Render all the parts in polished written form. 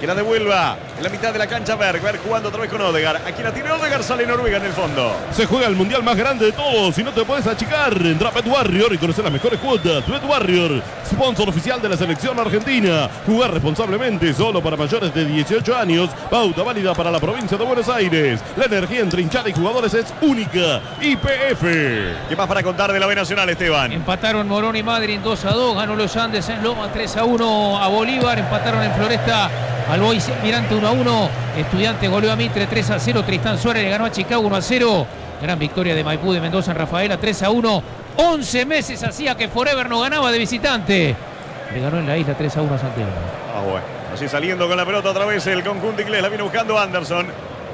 Que la devuelva en la mitad de la cancha Berg jugando otra vez con Odegaard. Aquí la tiene Odegaard, sale Noruega en el fondo. Se juega el mundial más grande de todos y no te puedes achicar. Entra a Bet Warrior y conocer las mejores cuotas. Bet Warrior, sponsor oficial de la selección argentina. Jugar responsablemente, solo para mayores de 18 años. Pauta válida para la provincia de Buenos Aires. La energía entre hinchada y jugadores es única. YPF. ¿Qué más para contar de la B Nacional, Esteban? Empataron Morón y Madryn 2-2. Ganó los Andes en Loma 3-1 a Bolívar. Empataron en Floresta al Boys Mirante 1-1. Estudiantes goleó a Mitre 3-0. Tristán Suárez le ganó a Chicago 1-0. Gran victoria de Maipú de Mendoza en Rafaela 3-1. 11 meses hacía que Forever no ganaba de visitante. Le ganó en la isla 3-1 a Santiago. Bueno. Así saliendo con la pelota otra vez el conjunto inglés. La viene buscando Anderson.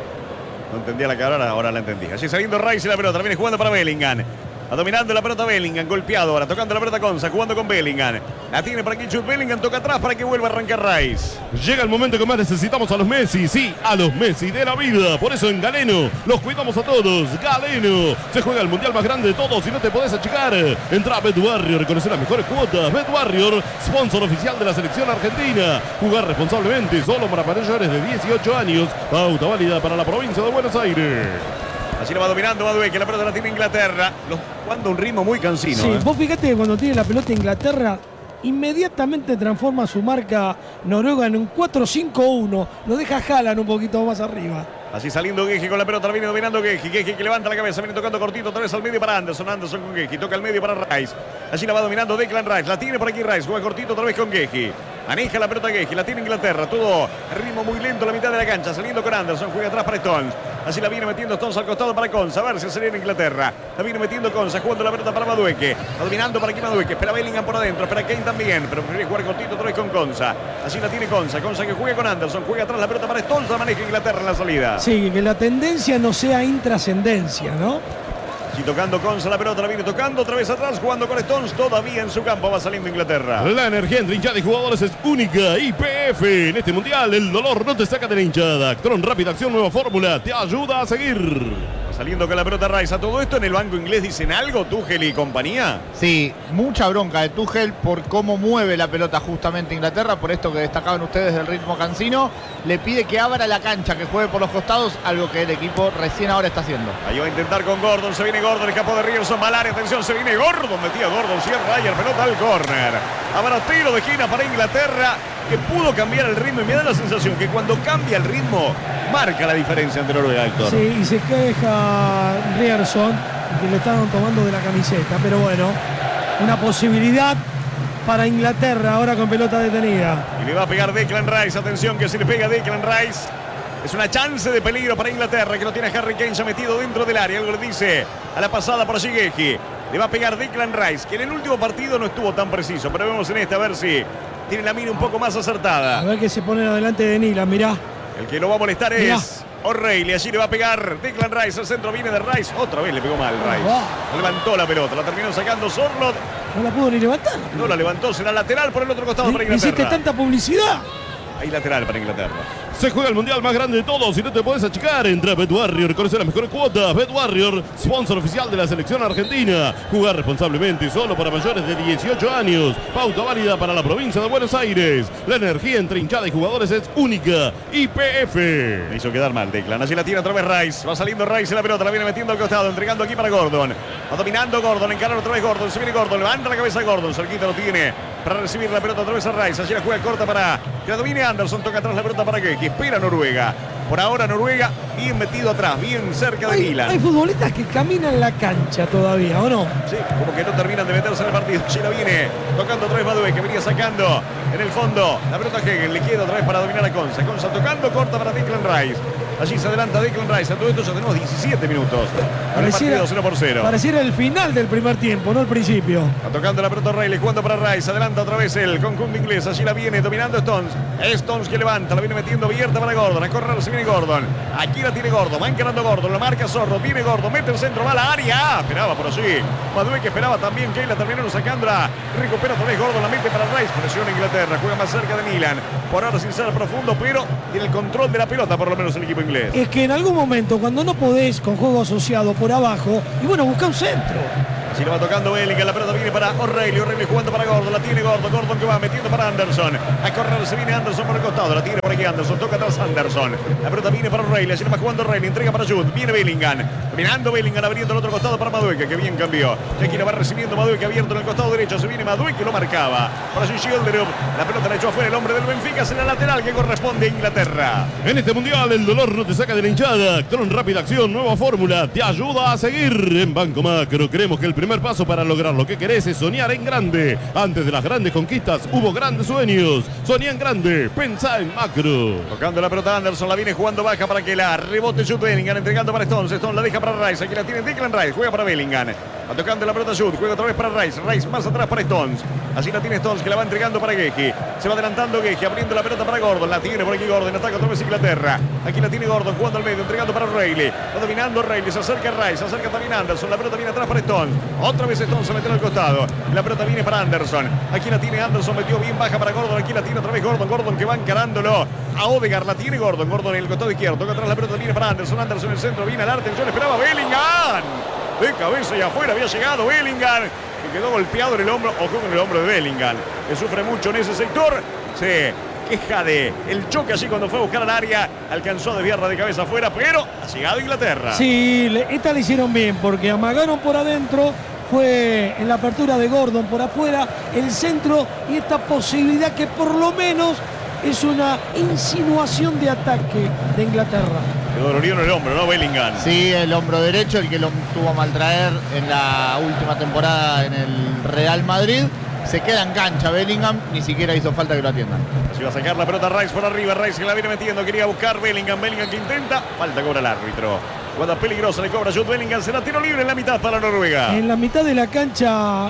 No entendía la cara, ahora la entendí. Así saliendo Rice y la pelota. La viene jugando para Bellingham. Va dominando la pelota Bellingham, golpeado ahora, tocando la pelota Conza, jugando con Bellingham. La tiene para que Jude Bellingham, toca atrás para que vuelva a arrancar Rice. Llega el momento que más necesitamos a los Messi, sí, a los Messi de la vida. Por eso en Galeno los cuidamos a todos. Galeno, se juega el mundial más grande de todos y no te podés achicar. Entra a Bet Warrior, conocer las mejores cuotas. Bet Warrior, sponsor oficial de la selección argentina. Jugar responsablemente, solo para mayores de 18 años. Pauta válida para la provincia de Buenos Aires. Así lo va dominando Madueque, la pelota la tiene Inglaterra. Jugando un ritmo muy cansino. Sí, vos fíjate que cuando tiene la pelota Inglaterra, inmediatamente transforma su marca Noruega en un 4-5-1. Lo deja Haaland un poquito más arriba. Así saliendo Gueji con la pelota, la viene dominando Gueji. Gueji que levanta la cabeza, viene tocando cortito otra vez al medio para Anderson. Anderson con Gueji, toca al medio para Rice. Allí la va dominando Declan Rice, la tiene por aquí Rice, juega cortito otra vez con Gueji. Maneja la pelota Gueji, la tiene Inglaterra, todo ritmo muy lento en la mitad de la cancha, saliendo con Anderson, juega atrás para Stones. Así la viene metiendo Stones al costado para Conza, a ver si acelera Inglaterra. La viene metiendo Conza, jugando la pelota para Madueke. Va dominando para aquí Madueke, espera Bellingham por adentro, espera Kane también, pero prefiere jugar cortito otra vez con Conza. Así la tiene Conza, Conza que juega con Anderson, juega atrás la pelota para Stones, la maneja Inglaterra en la salida. Sí, que la tendencia no sea intrascendencia, ¿no? Sí, tocando Conza la pelota, la viene tocando otra vez atrás, jugando con Stones, todavía en su campo, va saliendo Inglaterra. La energía entre hinchada y jugadores es única. YPF. En este mundial el dolor no te saca de la hinchada. Actron Rápida Acción, nueva fórmula, te ayuda a seguir. Saliendo con la pelota Rice. A todo esto en el banco inglés dicen algo, Tuchel y compañía. Sí, mucha bronca de Tuchel por cómo mueve la pelota justamente Inglaterra, por esto que destacaban ustedes del ritmo cansino. Le pide que abra la cancha, que juegue por los costados, algo que el equipo recién ahora está haciendo. Ahí va a intentar con Gordon, se viene Gordon, escapó de Rierson, Malari, atención, se viene Gordon, metía Gordon, cierra Ryan, pelota al córner. Habrá tiro de esquina para Inglaterra, que pudo cambiar el ritmo y me da la sensación que cuando cambia el ritmo, marca la diferencia entre Noruega, Héctor. Sí, y se queja Rierson que le estaban tomando de la camiseta, pero bueno, una posibilidad para Inglaterra ahora con pelota detenida. Y le va a pegar Declan Rice, atención que si le pega Declan Rice, es una chance de peligro para Inglaterra, que no tiene a Harry Kane ya metido dentro del área, algo le dice a la pasada por Shigeji. Le va a pegar Declan Rice, que en el último partido no estuvo tan preciso, pero vemos en este a ver si tiene la mira un poco más acertada. A ver que se ponen adelante de Nila, mirá. El que lo va a molestar Mirá. es O'Reilly, allí le va a pegar Declan Rice, el centro viene de Rice, otra vez le pegó mal Rice. Levantó la pelota, la terminó sacando Sorloth. No la pudo ni levantar. No la levantó, será lateral por el otro costado para Hiciste Inglaterra. tanta publicidad. Ahí lateral para Inglaterra. Se juega el mundial más grande de todos y no te puedes achicar. Entra a Bet Warrior, conoce las mejores cuotas. Bet Warrior, sponsor oficial de la selección argentina. Jugar responsablemente, solo para mayores de 18 años. Pauta válida para la provincia de Buenos Aires. La energía entre hinchada y jugadores es única. YPF. Le hizo quedar mal Declan. Allí la tiene otra vez Rice. Va saliendo Rice en la pelota. La viene metiendo al costado. Entregando aquí para Gordon. Va dominando Gordon. Encarar otra vez Gordon. Se viene Gordon. Levanta la cabeza Gordon. Cerquita lo tiene para recibir la pelota otra vez a Rice. Allí la juega corta para que la domine Anderson. Toca atrás la pelota para que espera Noruega. Por ahora Noruega bien metido atrás. Bien cerca de Milan. Hay futbolistas que caminan la cancha todavía, ¿o no? Sí, como que no terminan de meterse en el partido. Allí la viene tocando otra vez Madueke, que venía sacando en el fondo la pelota a Hegel. Le queda otra vez para dominar a Conza. Conza tocando corta para Declan Rice. Allí se adelanta Declan Rice. A todo esto ya tenemos 17 minutos. Para el partido 0-0. Pareciera el final del primer tiempo, no el principio. Está tocando la pelota O'Reilly, jugando para Rice. Adelanta otra vez el conjunto inglés. Allí la viene dominando Stones. Stones que levanta, la viene metiendo abierta para Gordon. A correr se viene Gordon. Aquí la tiene Gordon. Va encarando Gordon. La marca Zorro. Viene Gordon. Mete el centro. Va a la área. Esperaba por allí. Madueke esperaba también que la terminaron sacando. Recupera otra vez Gordon. La mete para Rice. Presiona Inglaterra. Juega más cerca de Milan. Por ahora sin ser profundo, pero tiene el control de la pelota, por lo menos el equipo inglés. Es que en algún momento, cuando no podés con juego asociado por abajo, y bueno, busca un centro. Si lo va tocando Bellingham, la pelota viene para O'Reilly. O'Reilly jugando para Gordon, la tiene Gordon. Gordon que va metiendo para Anderson. A correr se viene Anderson por el costado, la tiene por aquí Anderson. Toca atrás Anderson. La pelota viene para O'Reilly. Así lo va jugando O'Reilly. Entrega para Jude. Viene Bellingham. Dominando Bellingham, abriendo el otro costado para Madueque, que bien cambió. Y aquí la va recibiendo Madueque, abierto en el costado derecho. Se viene Madueque, lo marcaba. Para Gilderup. La pelota la echó afuera el hombre del Benfica. Es en la lateral que corresponde a Inglaterra. En este mundial el dolor no te saca de la hinchada. Con rápida acción, nueva fórmula, te ayuda a seguir. En Banco Macro creemos que el primer paso para lograr lo que querés es soñar en grande. Antes de las grandes conquistas hubo grandes sueños. Soñá en grande, pensá en macro. Tocando la pelota Anderson, la viene jugando baja para que la rebote Jude Bellingham, entregando para Stones. Stones la deja para Rice, aquí la tiene Declan Rice, juega para Bellingham. Va tocando la pelota Jude, juega otra vez para Rice. Rice más atrás para Stones. Así la tiene Stones, que la va entregando para Geji. Se va adelantando Geji, abriendo la pelota para Gordon. La tiene por aquí Gordon, ataca otra vez Inglaterra. Aquí la tiene Gordon, jugando al medio, entregando para O'Reilly. Va dominando O'Reilly, se acerca Rice, se acerca también Anderson. La pelota viene atrás para Stones. Otra vez Stones se mete al costado. La pelota viene para Anderson. Aquí la tiene Anderson, metió bien baja para Gordon. Aquí la tiene otra vez Gordon. Gordon que va encarándolo a Odegaard. La tiene Gordon. Gordon en el costado izquierdo. Toca atrás la pelota, viene para Anderson. Anderson en el centro, viene al arte. Yo le esperaba Bellingham. De cabeza y afuera había llegado Bellingham. Y quedó golpeado en el hombro. Ojo con el hombro de Bellingham, que sufre mucho en ese sector. Se queja de el choque allí cuando fue a buscar al área. Alcanzó a desviarla de cabeza afuera, pero ha llegado Inglaterra. Sí, esta le hicieron bien porque amagaron por adentro. Fue en la apertura de Gordon por afuera, el centro y esta posibilidad que por lo menos es una insinuación de ataque de Inglaterra. Quedó dolorido en el hombro, ¿no, Bellingham? Sí, el hombro derecho, el que lo tuvo a maltraer en la última temporada en el Real Madrid. Se queda en cancha Bellingham, ni siquiera hizo falta que lo atiendan. Se va a sacar la pelota Rice por arriba, Rice que la viene metiendo, quería buscar Bellingham que intenta, falta cobra el árbitro. Jugada peligrosa, le cobra Jude Bellingham, será tiro libre en la mitad para Noruega. En la mitad de la cancha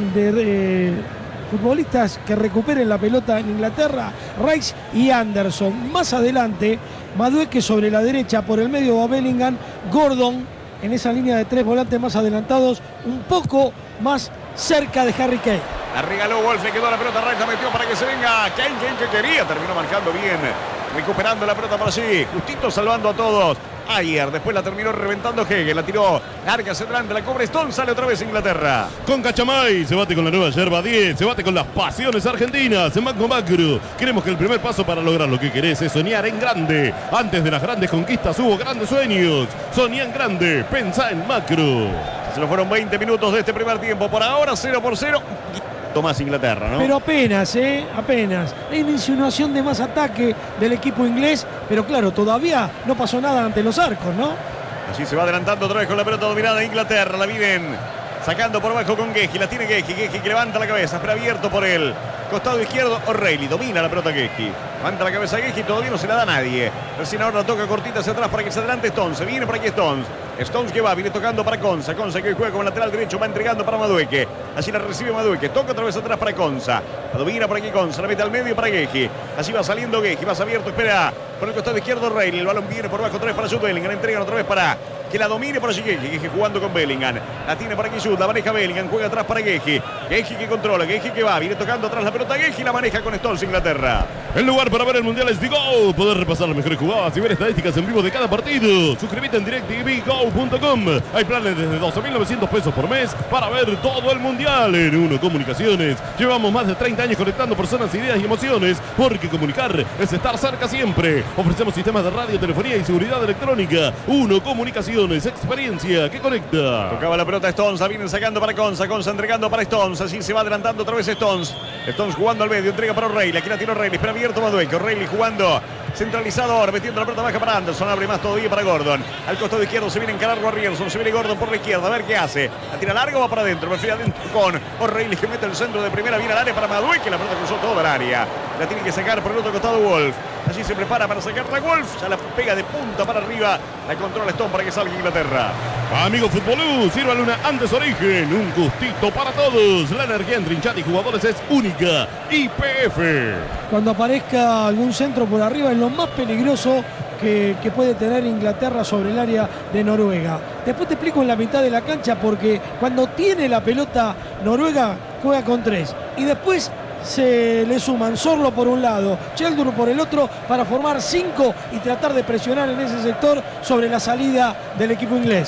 de futbolistas que recuperen la pelota en Inglaterra, Rice y Anderson. Más adelante, Madueque sobre la derecha, por el medio va Bellingham, Gordon en esa línea de tres volantes más adelantados, un poco más cerca de Harry Kane. La regaló Wolf, le quedó la pelota, Rice la metió para que se venga Kane que quería, terminó marcando bien, recuperando la pelota por allí, justito salvando a todos. Ayer, después la terminó reventando Hegel, la tiró larga hacia adelante, la cobra Stone, sale otra vez Inglaterra. Con Cachamay, se bate con la nueva yerba 10, se bate con las pasiones argentinas en Banco Macro. Queremos que el primer paso para lograr lo que querés es soñar en grande. Antes de las grandes conquistas hubo grandes sueños. Soñá en grande, pensá en macro. Se nos fueron 20 minutos de este primer tiempo, por ahora 0-0. Tomás Inglaterra, ¿no? Pero apenas, apenas. Hay una insinuación de más ataque del equipo inglés, pero claro, todavía no pasó nada ante los arcos, ¿no? Allí se va adelantando otra vez con la pelota dominada Inglaterra, la vienen sacando por abajo con Geji, la tiene Geji que levanta la cabeza, pero abierto por el costado izquierdo, O'Reilly, domina la pelota Geji, levanta la cabeza Geji, todavía no se la da a nadie, recién ahora toca cortita hacia atrás para que se adelante Stones, se viene por aquí Stones que va, viene tocando para Konsa que hoy juega como lateral derecho, va entregando para Madueque, así la recibe Madueque, toca otra vez atrás para Konsa, la domina por aquí Konsa, la mete al medio para Geji, así va saliendo Geji, más abierto, espera por el costado izquierdo O'Reilly, el balón viene por abajo otra vez para Jude Bellingham, entregan otra vez para que la domine por allí Geji jugando con Bellingham, la tiene por aquí Jude, la maneja Bellingham, juega atrás para Geji que controla, Geji que va, viene tocando atrás la pelota Geji, la maneja con Stones Inglaterra. El lugar para ver el Mundial es Digo. Poder repasar las mejores jugadas y ver estadísticas en vivo de cada partido. Suscríbete en DirecTVGo.com. Hay planes desde 12.900 pesos por mes para ver todo el Mundial. En Uno Comunicaciones llevamos más de 30 años conectando personas, ideas y emociones, porque comunicar es estar cerca siempre. Ofrecemos sistemas de radio, telefonía y seguridad electrónica. Uno Comunicaciones, experiencia que conecta. Tocaba la pelota Stones, la vienen sacando para Konsa entregando para Stones, así se va adelantando otra vez Stones jugando al medio, entrega para O'Reilly, aquí la tiene O'Reilly, espera abierto Madueque, O'Reilly jugando centralizador, metiendo la pelota baja para Anderson, abre más todavía para Gordon, al costado izquierdo se viene encarando a Rierson, se viene Gordon por la izquierda, a ver qué hace, la tira larga o va para adentro, prefiere adentro con O'Reilly que mete el centro de primera, viene al área para Madueke, la pelota cruzó toda el área, la tiene que sacar por el otro costado Wolf, allí se prepara para sacarla Wolf, ya la pega de punta para arriba, la controla Stone para que salga Inglaterra. Amigo Futbolú, sírvale una antes origen, un gustito para todos. La energía entre hinchada y jugadores es única. YPF. Cuando aparezca algún centro por arriba es lo más peligroso que puede tener Inglaterra sobre el área de Noruega. Después te explico en la mitad de la cancha porque cuando tiene la pelota Noruega juega con 3 y después se le suman Sorlo por un lado, Cheldur por el otro para formar 5 y tratar de presionar en ese sector sobre la salida del equipo inglés.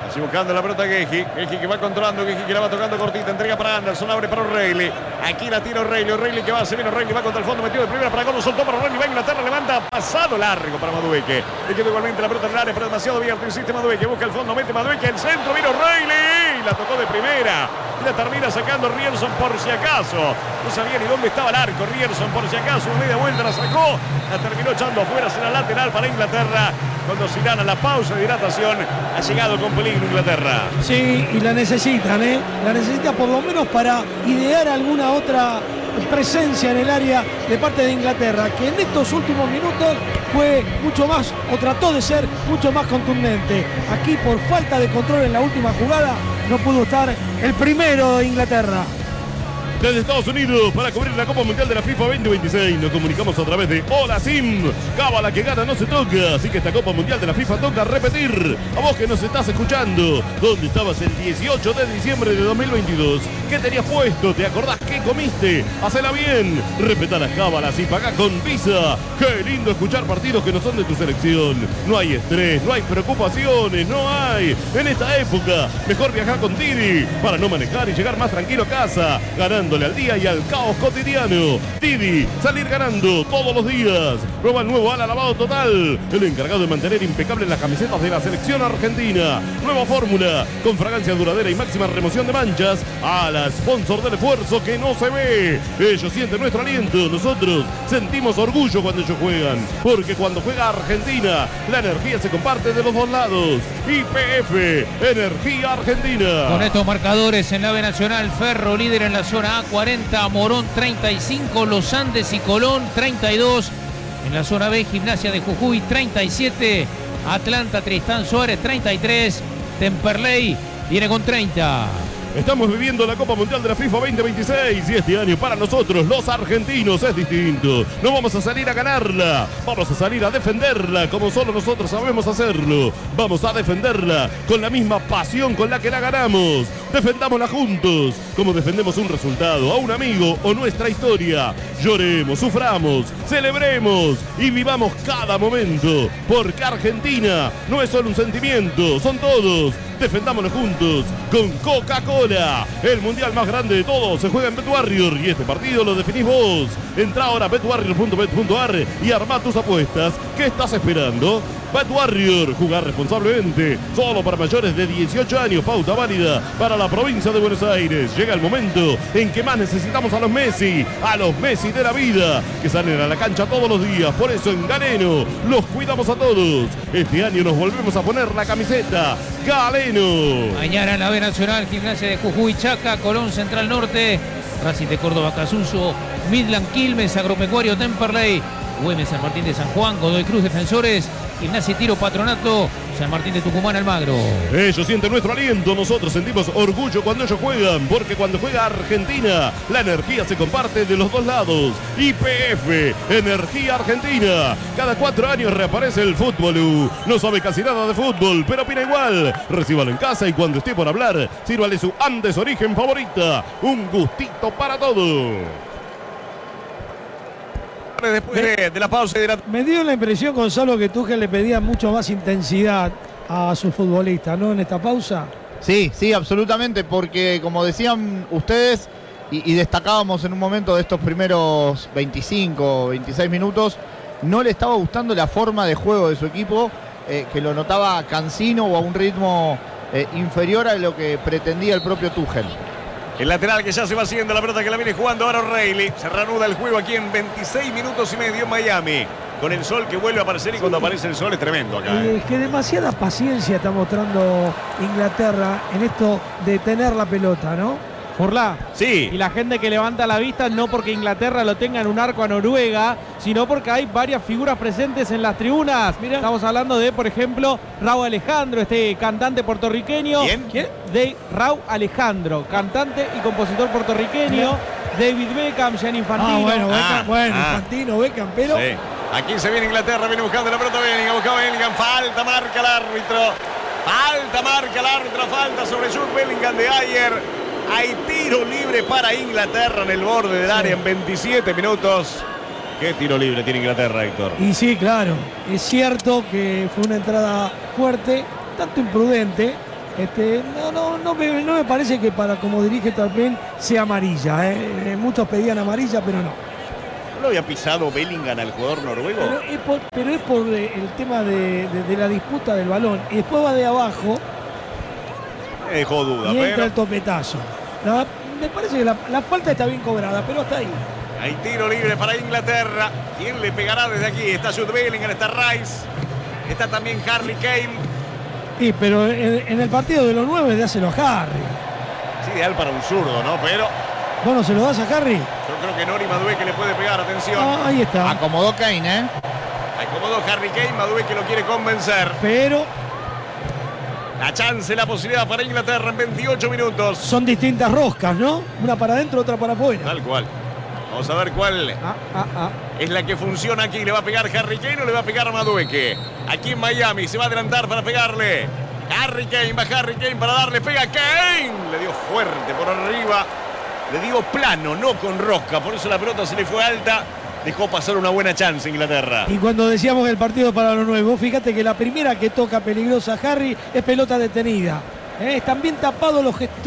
Así buscando la pelota Geji. Geji que va controlando. Geji que la va tocando cortita. Entrega para Anderson. Abre para O'Reilly. Aquí la tira O'Reilly. O'Reilly que va. Se viene O'Reilly. Va contra el fondo. Metió de primera para Golo. Soltó para O'Reilly. Va a Inglaterra. Levanta. Pasado largo para Madueque. Le quedó igualmente la pelota en el área. Pero demasiado abierto. Insiste Madueque. Busca el fondo. Mete Madueque. El centro. Viene O'Reilly. La tocó de primera. Y la termina sacando Rierson por si acaso. No sabía ni dónde estaba el arco. Rierson por si acaso. Una media vuelta la sacó. La terminó echando afuera. Será lateral para Inglaterra. Cuando se irán a la pausa de hidratación, ha llegado con peligro Inglaterra. Sí, y la necesitan, ¿eh? La necesita por lo menos para idear alguna otra presencia en el área de parte de Inglaterra, que en estos últimos minutos fue mucho más, o trató de ser mucho más contundente. Aquí, por falta de control en la última jugada, no pudo estar el primero de Inglaterra. Desde Estados Unidos para cubrir la Copa Mundial de la FIFA 2026 nos comunicamos a través de Hola Sim. Cábala que gana no se toca, así que esta Copa Mundial de la FIFA toca repetir. A vos que nos estás escuchando, ¿dónde estabas el 18 de diciembre de 2022? ¿Qué tenías puesto? ¿Te acordás qué comiste? Hacela bien, respetá las cábalas y pagá con Visa. Qué lindo escuchar partidos que no son de tu selección. No hay estrés, no hay preocupaciones, no hay. En esta época, mejor viajar con Didi para no manejar y llegar más tranquilo a casa, ganando al día y al caos cotidiano. Didi, salir ganando todos los días. Prueba el nuevo ala lavado total, el encargado de mantener impecables las camisetas de la selección argentina. Nueva fórmula, con fragancia duradera y máxima remoción de manchas. Ala, sponsor del esfuerzo que no se ve. Ellos sienten nuestro aliento, nosotros sentimos orgullo cuando ellos juegan, porque cuando juega Argentina, la energía se comparte de los dos lados. YPF, Energía Argentina. Con estos marcadores en la B Nacional, Ferro líder en la zona A 40, Morón 35, Los Andes y Colón 32. En la zona B, Gimnasia de Jujuy 37, Atlanta Tristán Suárez 33, Temperley viene con 30. Estamos viviendo la Copa Mundial de la FIFA 2026 y este año para nosotros los argentinos es distinto. No vamos a salir a ganarla, vamos a salir a defenderla como solo nosotros sabemos hacerlo. Vamos a defenderla con la misma pasión con la que la ganamos. Defendámosla juntos, como defendemos un resultado, a un amigo o nuestra historia. Lloremos, suframos, celebremos y vivamos cada momento, porque Argentina no es solo un sentimiento, son todos. Defendámonos juntos con Coca-Cola. El mundial más grande de todos se juega en BetWarrior y este partido lo definís vos. Entrá ahora a betwarrior.bet.ar y armá tus apuestas. ¿Qué estás esperando? BetWarrior, jugar responsablemente, solo para mayores de 18 años, pauta válida para la provincia de Buenos Aires. Llega el momento en que más necesitamos a los Messi de la vida, que salen a la cancha todos los días. Por eso en Galeno los cuidamos a todos. Este año nos volvemos a poner la camiseta Galeno. Mañana en la B Nacional, Gimnasia de Jujuy, Chaca, Colón Central Norte, Racing de Córdoba, Casuso, Midland Quilmes, Agropecuario Temperley, Güemes San Martín de San Juan, Godoy Cruz Defensores, Gimnasia y Tiro Patronato, San Martín de Tucumán, Almagro. Ellos sienten nuestro aliento, nosotros sentimos orgullo cuando ellos juegan, porque cuando juega Argentina, la energía se comparte de los dos lados. YPF, Energía Argentina. Cada 4 años reaparece el fútbol. No sabe casi nada de fútbol, pero opina igual. Recíbalo en casa y cuando esté por hablar, sírvale su Andes Origen favorita. Un gustito para todo. Después de la pausa y de la... Me dio la impresión, Gonzalo, que Tuchel le pedía mucho más intensidad a sus futbolistas, ¿no? En esta pausa. Sí, sí, absolutamente, porque como decían ustedes y destacábamos en un momento de estos primeros 25, 26 minutos, no le estaba gustando la forma de juego de su equipo, que lo notaba cansino o a un ritmo inferior a lo que pretendía el propio Tuchel. El lateral que ya se va haciendo, la pelota que la viene jugando ahora O'Reilly. Se reanuda el juego aquí en 26 minutos y medio en Miami. Con el sol que vuelve a aparecer y cuando aparece el sol es tremendo acá. Es que demasiada paciencia está mostrando Inglaterra en esto de tener la pelota, ¿no? Forlá. Sí. Y la gente que levanta la vista no porque Inglaterra lo tenga en un arco a Noruega, sino porque hay varias figuras presentes en las tribunas. Mira. Estamos hablando de, por ejemplo, Raúl Alejandro, este cantante puertorriqueño. ¿Quién? De Raúl Alejandro, cantante y compositor puertorriqueño. David Beckham, Gianni Infantino. Infantino, Beckham, pero... Sí. Aquí se viene Inglaterra, viene buscando la pelota Bellingham, buscaba Bellingham, falta, marca el árbitro. Falta sobre Jude Bellingham de Ayer. Hay tiro libre para Inglaterra en el borde del área en 27 minutos. ¿Qué tiro libre tiene Inglaterra, Héctor? Y sí, claro, es cierto que fue una entrada fuerte, tanto imprudente, No me parece que para como dirige Tarpén sea amarilla. Muchos pedían amarilla, pero no. ¿No lo había pisado Bellingham al jugador noruego? Pero es por el tema de la disputa del balón. Y después va de abajo Me dejó duda, y entra pero el topetazo. Me parece que la falta está bien cobrada, pero hasta ahí. hay tiro libre para Inglaterra. ¿Quién le pegará desde aquí? Está Jude Bellingham, está Rice, está también Harry Kane. Sí, pero en el partido de los 9 dáselo a Harry. Es ideal para un zurdo, ¿no? Pero ¿Vos no se lo das a Harry? yo creo que Nori Madueke le puede pegar, atención. Ahí está. Acomodó Kane, ¿eh? Acomodó Harry Kane, Madueke lo quiere convencer. Pero La chance, la posibilidad para Inglaterra en 28 minutos. son distintas roscas, ¿no? Una para adentro, otra para afuera. Tal cual. Vamos a ver cuál es la que funciona aquí. ¿Le va a pegar Harry Kane o le va a pegar Madueke? Aquí en Miami se va a adelantar para pegarle. Harry Kane, va Harry Kane para darle, pega Kane. Le dio fuerte por arriba. Le dio plano, no con rosca. Por eso la pelota se le fue alta. Dejó pasar una buena chance Inglaterra. Y cuando decíamos el partido para los nuevos, fíjate que la primera que toca peligrosa Harry es pelota detenida. Están bien tapados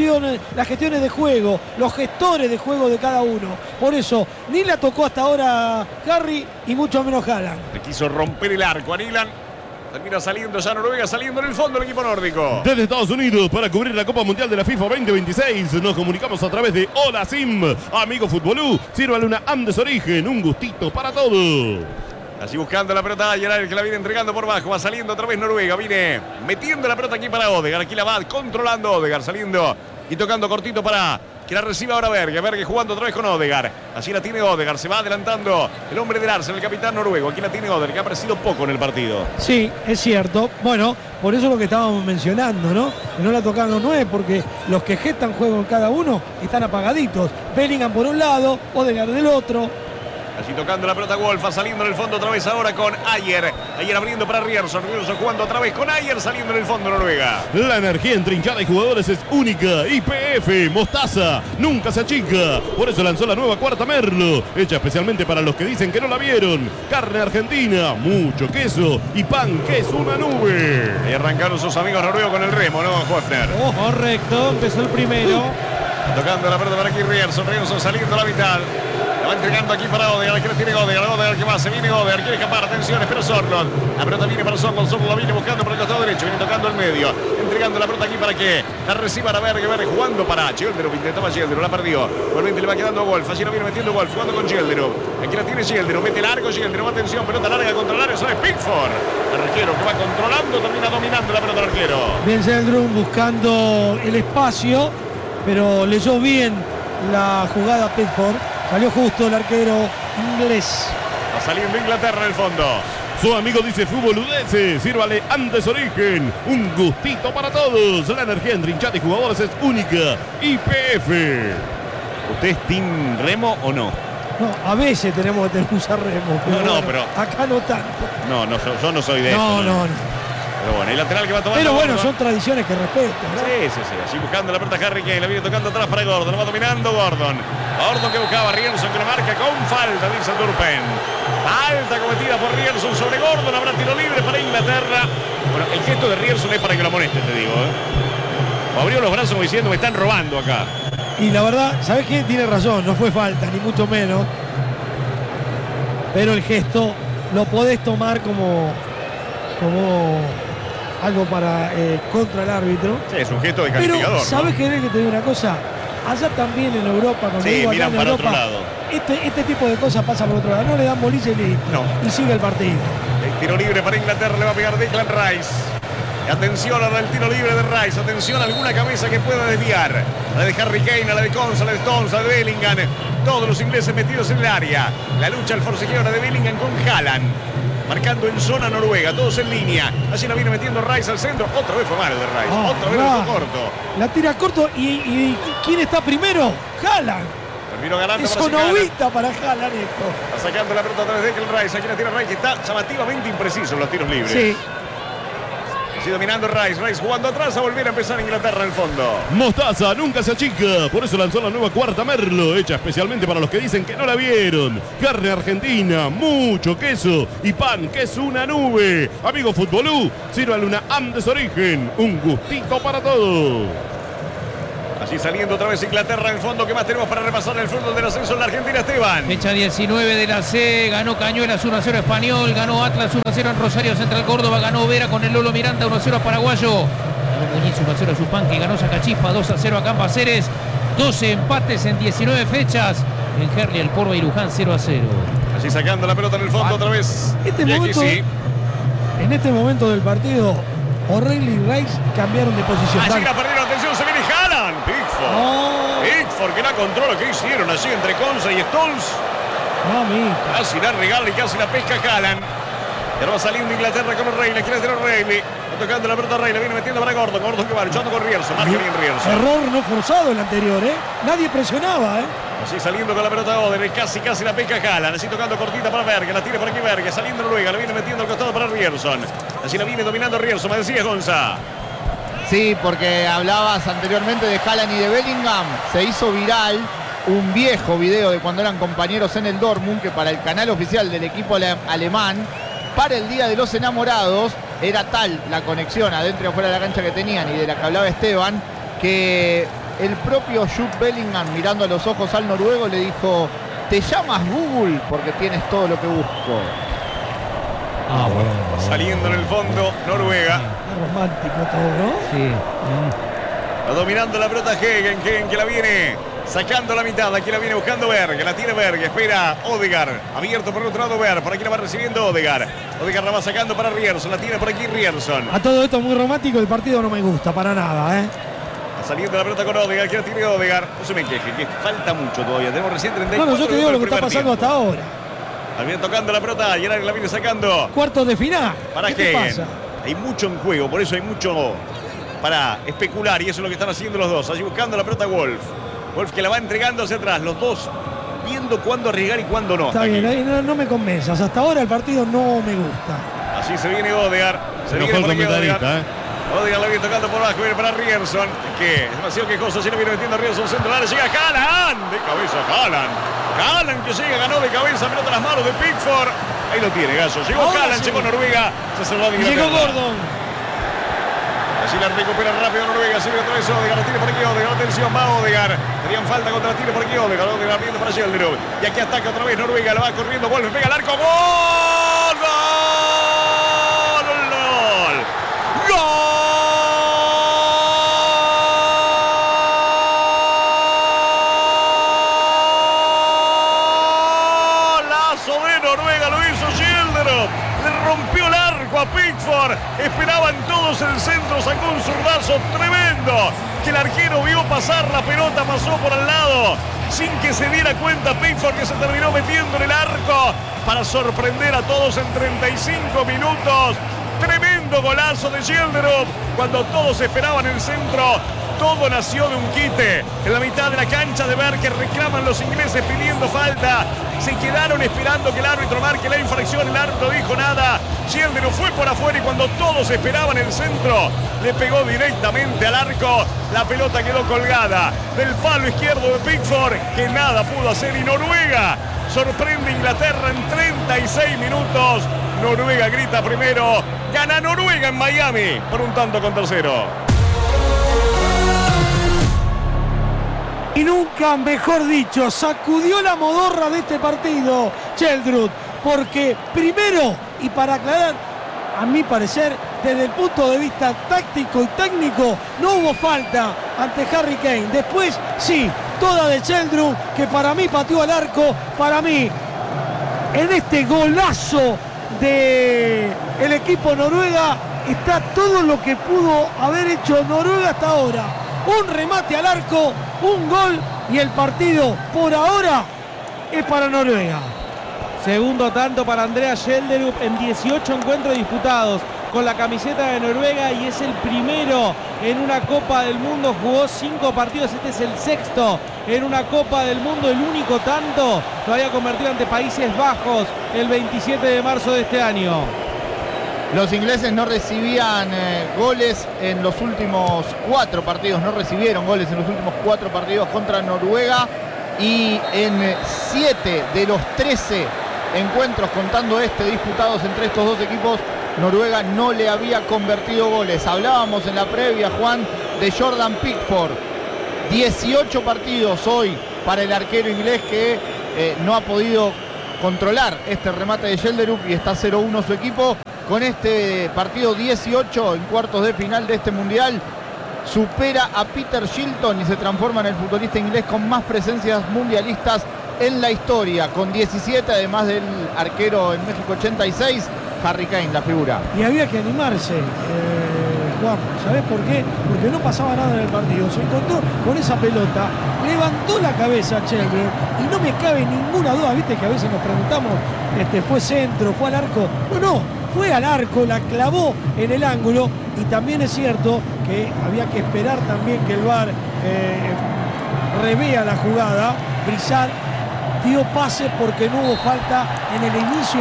las gestiones de juego, los gestores de juego de cada uno. Por eso, ni la tocó hasta ahora Harry y mucho menos Haaland. Le quiso romper el arco a Nilan. Termina saliendo ya Noruega, saliendo en el fondo el equipo nórdico. Desde Estados Unidos para cubrir la Copa Mundial de la FIFA 2026 nos comunicamos a través de Hola Sim. Amigo Futbolú, sírvale una Andes Origen, un gustito para todo. Así buscando la pelota Ayer, el que la viene entregando por bajo. Va saliendo otra vez Noruega. Viene metiendo la pelota aquí para Odegaard. Aquí la va controlando Odegaard. Saliendo y tocando cortito para que la reciba ahora Berge. Berge jugando otra vez con Odegaard. Así la tiene Odegaard. Se va adelantando el hombre del Arsenal, el capitán noruego. Aquí la tiene Odegaard, que ha aparecido poco en el partido. Sí, es cierto. Bueno, por eso lo que estábamos mencionando, ¿no? Que no la tocaron los 9 porque los que gestan juego en cada uno están apagaditos. Bellingham por un lado, Odegaard del otro. Así tocando la pelota Wolf, saliendo en el fondo otra vez ahora con Ayer. Ayer abriendo para Rierson. Rierson jugando otra vez con Ayer, saliendo en el fondo Noruega. La energía entrinchada de jugadores es única. YPF, mostaza, nunca se achica. Por eso lanzó la nueva cuarta Merlo, hecha especialmente para los que dicen que no la vieron. Carne argentina, mucho queso y pan que es una nube. Ahí arrancaron sus amigos noruegos con el remo, ¿no, Hoefner? Correcto, empezó el primero. Tocando la pelota para aquí Rierson. Rierson saliendo a la mitad. La va entregando aquí para Odegaard. Aquí la tiene Odegaard. Odegaard que va, se viene Odegaard. Quiere escapar. Atención, espera Sorloth. La pelota viene para Sorloth. Sorloth la viene buscando por el costado derecho. Viene tocando el medio. Entregando la pelota aquí para que la reciba a Berge. Berge jugando para Gelderop. Intentaba Gelderop. La perdió. Igualmente le va quedando a Wolf. Allí la viene metiendo Wolf. Jugando con Gelderop. Aquí la tiene Gelderop. Mete largo Gelderop. Atención. Pelota larga contra el área. Sale Pickford. El arquero que va controlando. Termina dominando la pelota del arquero. Bien Gelderop buscando el espacio, pero leyó bien la jugada Pickford. Salió justo el arquero inglés. Va saliendo Inglaterra en el fondo. Su amigo dice fútbol UDS, sírvale Andes Origen, un gustito para todos. La energía entrinchada de jugadores es única. YPF. ¿Usted es team remo o no? No, a veces tenemos que usar remo. pero acá no tanto. No, yo no soy de eso. No. Pero bueno, el lateral que va tomando. Pero bueno, Gordon. son tradiciones que respeto, ¿no? Sí. Así buscando la pelota Harry Kane. La viene tocando atrás para Gordon. La va dominando Gordon. Gordon que buscaba Rierson, que lo marca con falta, dice Turpen. Falta cometida por Rierson sobre Gordon. Habrá tiro libre para Inglaterra. Bueno, el gesto de Rierson es para que lo amoneste, te digo. O abrió los brazos como diciendo, me están robando acá. Y la verdad, ¿sabes qué? Tiene razón, no fue falta, ni mucho menos. Pero el gesto lo podés tomar como algo para contra el árbitro. Sí, es un gesto de Pero, calificador. ¿sabes qué? Que te digo una cosa. Allá también en Europa, cuando Sí, digo acá miran en para Europa, otro lado. este tipo de cosas pasa por otro lado. No le dan bolilla y listo. No. Y sigue el partido. El tiro libre para Inglaterra le va a pegar Declan Rice. Y atención a el tiro libre de Rice. Atención a alguna cabeza que pueda desviar. La de Harry Kane, a la de Konsa, la de Stones, la de Bellingham. Todos los ingleses metidos en el área. La lucha, el forcejeo ahora de Bellingham con Haaland. Marcando en zona Noruega, todos en línea. Allí la viene metiendo Rice al centro. Otra vez fue malo de Rice. Otra vez lo dejó corto. La tira corto y ¿quién está primero? Haaland. Terminó ganando Es para una Haaland. novita para Haaland esto. Está sacando la pelota a través de Declan Rice. Aquí la tira Rice, que está llamativamente impreciso en los tiros libres. Sí. Así dominando Rice jugando atrás a volver a empezar Inglaterra en el fondo. Mostaza nunca se achica, por eso lanzó la nueva cuarta Merlo, hecha especialmente para los que dicen que no la vieron. Carne argentina, mucho queso y pan que es una nube. Amigo Futbolú, sírvale una Andes Origen, un gustito para todos. Así saliendo otra vez Inglaterra en el fondo. ¿Qué más tenemos para repasar el fútbol del ascenso en la Argentina, Esteban? Fecha 19 de la C, ganó Cañuelas 1-0 Español, ganó Atlas 1-0 en Rosario Central Córdoba, ganó Vera con el Lolo Miranda 1-0 a Paraguayo, ganó Muñiz 1-0 a Supanqui, ganó Sacachispa 2-0 a Campaceres, 12 empates en 19 fechas, en Gerli, El Porro y Luján 0-0. Así sacando la pelota en el fondo otra vez. En este momento del partido, O'Reilly y Rice cambiaron de posición. Allí la perdieron, atención, se viene Haaland. Pickford que la controla. ¿Qué hicieron allí entre Conza y Stones? Casi la regala y casi la pesca Haaland. Y ahora va saliendo Inglaterra con O'Reilly. Quiere hacer O'Reilly. Va tocando la pelota O'Reilly. Viene metiendo para Gordon. Gordon que va luchando con Rierson. Marca bien Rierson. Error no forzado el anterior, Nadie presionaba, Así saliendo con la pelota Odegaard, casi la pesca Haaland, así tocando cortita para Berge, la tira por aquí Berge, saliendo Noruega, la viene metiendo al costado para Rierson. Así la viene dominando Rierson, me decías, Gonza. Sí, porque hablabas anteriormente de Haaland y de Bellingham. Se hizo viral un viejo video de cuando eran compañeros en el Dortmund, que para el canal oficial del equipo alemán, para el Día de los Enamorados, era tal la conexión adentro y afuera de la cancha que tenían y de la que hablaba Esteban, que el propio Jude Bellingham, mirando a los ojos al noruego, le dijo: te llamas Google porque tienes todo lo que busco. Bueno. Saliendo en el fondo Noruega. Es romántico todo, ¿no? Sí. Va dominando la pelota Hegen que la viene sacando la mitad. Aquí la viene buscando Berge, la tiene Berge, espera Odegaard, abierto por el otro lado Berge, por aquí la va recibiendo Odegaard la va sacando para Rierson, la tiene por aquí Rierson. A todo esto muy romántico, el partido no me gusta para nada, Saliendo la pelota con Odegaard, que la tiene Odegaard. No se me queje, que falta mucho todavía. Tenemos recién 34. Bueno, yo te digo lo que está pasando hasta ahora. La viene tocando la pelota y ahora la viene sacando. Cuartos de final. ¿Para qué? Pasa? Hay mucho en juego, por eso hay mucho para especular y eso es lo que están haciendo los dos. Allí buscando la pelota Wolf. Wolf que la va entregando hacia atrás. Los dos viendo cuándo arriesgar y cuándo no. Está bien, ahí no me convenzas. Hasta ahora el partido no me gusta. Así se viene Odegaard. Se enojó el comentarista, Odegaard la viene tocando por abajo, viene para Rierson, que es demasiado quejoso, así lo viene metiendo Rierson central, llega Haaland, de cabeza Haaland que llega, ganó de cabeza, pelota a las manos de Pickford, ahí lo tiene Gallo, llegó Haaland, llegó Noruega, se cerró de Inglaterra. Llegó Gordon. Así la recupera rápido Noruega, sigue otra vez Odegaard, la tiene por aquí Odegaard, atención, va Odegaard, tenían falta contra la tire por aquí Odegaard viendo para Gelderov, y aquí ataca otra vez Noruega, la va corriendo, vuelve, pega al arco, ¡gol! Pickford, esperaban todos el centro, sacó un zurdazo tremendo, que el arquero vio pasar la pelota, pasó por al lado, sin que se diera cuenta Pickford, que se terminó metiendo en el arco para sorprender a todos en 35 minutos. Tremendo golazo de Gelderov, cuando todos esperaban el centro. Todo nació de un quite en la mitad de la cancha de ver que reclaman los ingleses pidiendo falta. Se quedaron esperando que el árbitro marque la infracción. El árbitro dijo nada. Gelderov fue por afuera y cuando todos esperaban el centro, le pegó directamente al arco. La pelota quedó colgada del palo izquierdo de Pickford, que nada pudo hacer. Y Noruega sorprende a Inglaterra en 36 minutos. Noruega grita primero. Gana Noruega en Miami por un tanto contra cero. Y nunca, mejor dicho, sacudió la modorra de este partido Gelderov, porque primero, y para aclarar, a mi parecer, desde el punto de vista táctico y técnico, no hubo falta ante Harry Kane. Después, sí, toda de Gelderov, que para mí pateó al arco. Para mí, en este golazo del equipo Noruega, está todo lo que pudo haber hecho Noruega hasta ahora. Un remate al arco, un gol y el partido por ahora es para Noruega. Segundo tanto para Andreas Gelderud en 18 encuentros disputados con la camiseta de Noruega y es el primero en una Copa del Mundo. Jugó 5 partidos, este es el sexto en una Copa del Mundo. El único tanto lo había convertido ante Países Bajos el 27 de marzo de este año. Los ingleses no recibían goles en los últimos 4 partidos, no recibieron goles en los últimos 4 partidos contra Noruega, y en 7 de los 13 encuentros, contando disputados entre estos dos equipos, Noruega no le había convertido goles. Hablábamos en la previa, Juan, de Jordan Pickford. 18 partidos hoy para el arquero inglés que no ha podido controlar este remate de Gelderup, y está 0-1 su equipo. Con este partido 18 en cuartos de final de este mundial, supera a Peter Shilton y se transforma en el futbolista inglés con más presencias mundialistas en la historia, con 17, además del arquero en México 86, Harry Kane, la figura. Y había que animarse, Juan, ¿sabés por qué? Porque no pasaba nada en el partido, se encontró con esa pelota, levantó la cabeza Chelber y no me cabe ninguna duda, viste que a veces nos preguntamos, fue centro, fue al arco, no, fue al arco, la clavó en el ángulo, y también es cierto que había que esperar también que el VAR revea la jugada. Brizard dio pase porque no hubo falta en el inicio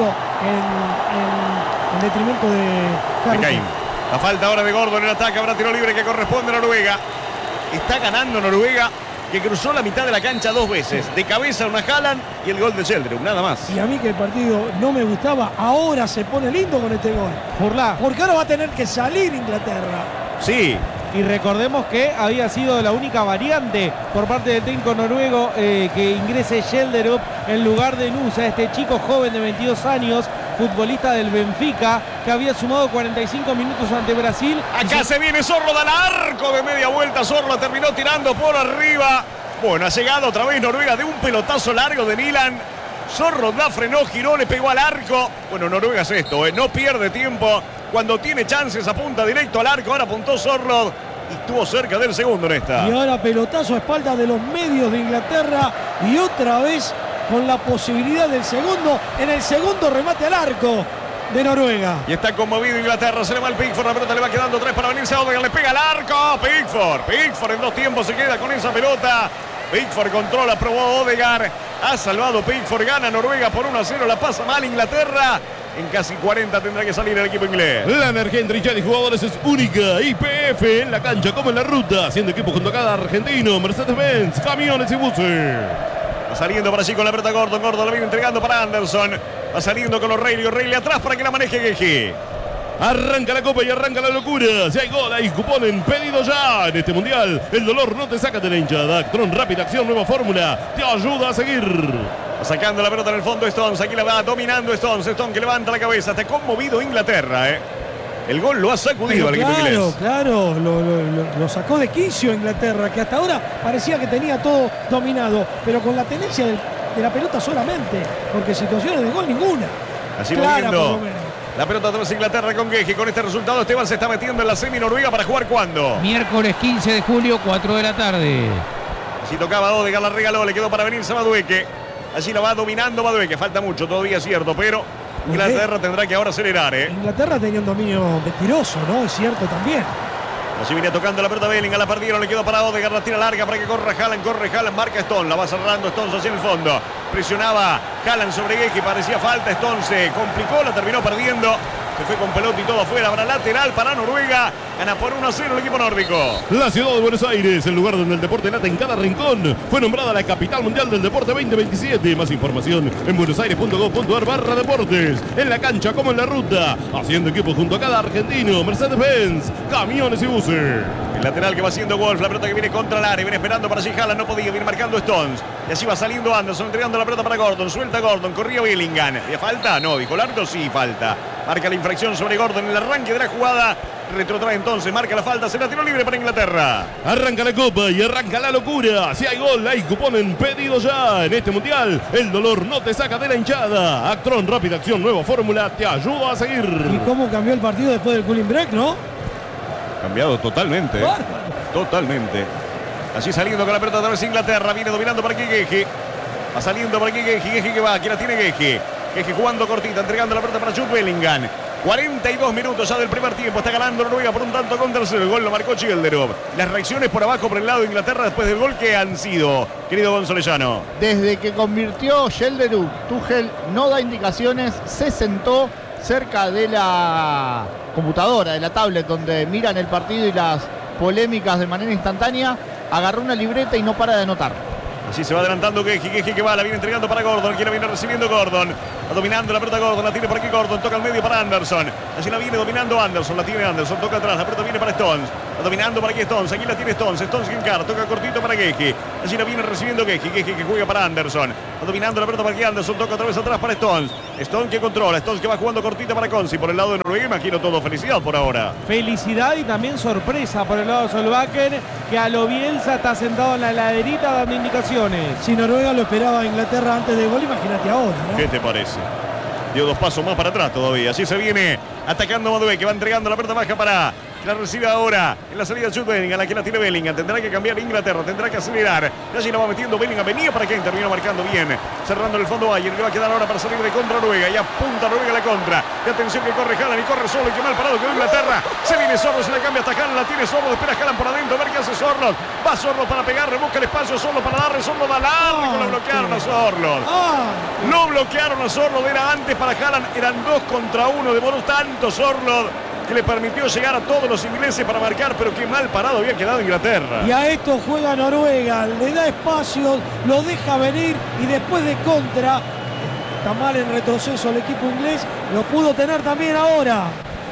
en detrimento de Harry Kane. La falta ahora de Gordon en el ataque, habrá tiro libre que corresponde a Noruega. Está ganando Noruega, que cruzó la mitad de la cancha 2 veces. De cabeza una Haaland y el gol de Gelderup, nada más. Y a mí que el partido no me gustaba, ahora se pone lindo con este gol. Porque ahora va a tener que salir Inglaterra. Sí. Y recordemos que había sido la única variante por parte del técnico noruego que ingrese Gelderup en lugar de Nusa, este chico joven de 22 años, futbolista del Benfica, que había sumado 45 minutos ante Brasil. Acá se viene Zorro al arco de media vuelta. Zorro terminó tirando por arriba. Bueno, ha llegado otra vez Noruega de un pelotazo largo de Nilan. Zorro la frenó, giró, le pegó al arco. Bueno, Noruega es esto, no pierde tiempo. Cuando tiene chances apunta directo al arco. Ahora apuntó Zorro y estuvo cerca del segundo en esta. Y ahora pelotazo a espalda de los medios de Inglaterra, y otra vez con la posibilidad del segundo, en el segundo remate al arco de Noruega. Y está conmovido Inglaterra, se le va al Pickford, la pelota le va quedando 3 para venirse a Odegaard, le pega al arco, Pickford en 2 tiempos se queda con esa pelota. Pickford controla, probó Odegaard, ha salvado Pickford, gana Noruega por 1-0, la pasa mal Inglaterra. En casi 40 tendrá que salir el equipo inglés. La energía entre Italia y jugadores es única. YPF en la cancha como en la ruta, haciendo equipo junto a cada argentino. Mercedes-Benz, camiones y buses. Va saliendo para allí con la pelota Gordon la viene entregando para Anderson. Va saliendo con O'Reilly atrás para que la maneje Guehi. Arranca la copa y arranca la locura. Si hay gol, hay cupón en pedido ya. En este mundial, el dolor no te saca de la hinchada. Actron Rápida Acción, nueva fórmula, te ayuda a seguir. Va sacando la pelota en el fondo Stones. Aquí la va dominando Stones que levanta la cabeza. Está conmovido Inglaterra. El gol lo ha sacudido al equipo inglés. Claro, lo sacó de quicio Inglaterra, que hasta ahora parecía que tenía todo dominado, pero con la tenencia de la pelota solamente, porque situaciones de gol ninguna. Así clara, moviendo por lo menos. la pelota otra vez Inglaterra con Guehi. Con este resultado Esteban se está metiendo en la semi Noruega para jugar ¿cuándo? Miércoles 15 de julio, 4 de la tarde. Si tocaba Odegaard, la regaló, le quedó para venirse Madueke. Allí la va dominando Madueke, falta mucho todavía, es cierto, pero Inglaterra tendrá que ahora acelerar. Inglaterra tenía un dominio mentiroso, ¿no? Es cierto también. Así viene tocando la pelota Bellingham, la perdieron, le quedó para Odegaard, la tira larga para que corre Haaland, marca Stone, la va cerrando Stones hacia el fondo. Presionaba Haaland sobre Guehi, parecía falta, Stone se complicó, la terminó perdiendo. Se fue con pelota y todo afuera, habrá lateral para Noruega. Gana por 1-0 el equipo nórdico. La ciudad de Buenos Aires, el lugar donde el deporte late en cada rincón, fue nombrada la capital mundial del deporte 2027. Más información en buenosaires.gov.ar/deportes. En la cancha como en la ruta, haciendo equipo junto a cada argentino. Mercedes-Benz, camiones y buses. El lateral que va haciendo Wolf, la pelota que viene contra el área, viene esperando para allí Haaland, no podía, viene marcando Stones. Y así va saliendo Anderson, entregando la pelota para Gordon, suelta Gordon, corría Bellingham. ¿Había falta? No, dijo el árbitro, sí, falta. Marca la infracción sobre Gordon en el arranque de la jugada. Retrotrae entonces, marca la falta, será tiro libre para Inglaterra. Arranca la copa y arranca la locura. Si hay gol, hay cupón en pedido ya. En este mundial, el dolor no te saca de la hinchada. Actron Rápida Acción, nueva fórmula, te ayuda a seguir. Y cómo cambió el partido después del cooling break, ¿no? Cambiado totalmente. Totalmente. Así saliendo con la pelota otra vez Inglaterra. Viene dominando para aquí Guehi. Va saliendo para aquí Guehi que va. Aquí la tiene Guehi. Guehi jugando cortita, entregando la pelota para Jude Bellingham. 42 minutos ya del primer tiempo. Está ganando Noruega por un tanto contra el cero. El gol lo marcó Gelderup. Las reacciones por abajo por el lado de Inglaterra después del gol que han sido, querido Gonzolellano. Desde que convirtió Gelderup, Tuchel no da indicaciones, se sentó, cerca de la computadora, de la tablet, donde miran el partido y las polémicas de manera instantánea, agarró una libreta y no para de anotar. Así se va adelantando Geji que va, la viene entregando para Gordon, quien la viene recibiendo Gordon. Va dominando la pelota Gordon, la tiene por aquí Gordon, toca al medio para Anderson. Allí la viene dominando Anderson, la tiene Anderson, toca atrás, la pelota viene para Stones. Va dominando por aquí Stones, aquí la tiene Stones que encara, toca cortito para Geji. Allí la viene recibiendo Geji que juega para Anderson. Va dominando la pelota para aquí Anderson, toca otra vez atrás para Stones. Stones que controla, Stones que va jugando cortita para Consi. Por el lado de Noruega, imagino todo felicidad por ahora. Felicidad y también sorpresa por el lado de Solbakken, que a lo Bielsa está sentado en la heladerita dando indicaciones. Si Noruega lo esperaba Inglaterra antes del gol, imagínate ahora, ¿no? ¿Qué te parece? Dio 2 pasos más para atrás todavía. Así se viene atacando Madueke, que va entregando la pelota baja para... La recibe ahora en la salida de Jude Bellingham, la que la tiene Bellingham. Tendrá que cambiar Inglaterra, tendrá que acelerar. Y allí la va metiendo Bellingham, venía para que terminó marcando bien. Cerrando en el fondo Bayern, que va a quedar ahora para salir de contra Noruega. Y apunta Noruega a la contra. Y atención que corre Haaland y corre solo. Y que mal parado quedó Inglaterra. Se viene Sorloth, se la cambia hasta Haaland, la tiene Sorloth. Espera Haaland por adentro, a ver qué hace Sorloth. Va Sorloth para pegarle, busca el espacio Sorloth para darle. Sorloth va largo, lo bloquearon a Sorloth. Lo bloquearon a Sorloth, era antes para Haaland. Eran 2 contra 1, demoró tanto Sorloth que le permitió llegar a todos los ingleses para marcar, pero qué mal parado había quedado Inglaterra. Y a esto juega Noruega, le da espacio, lo deja venir y después de contra, está mal en retroceso el equipo inglés, lo pudo tener también ahora.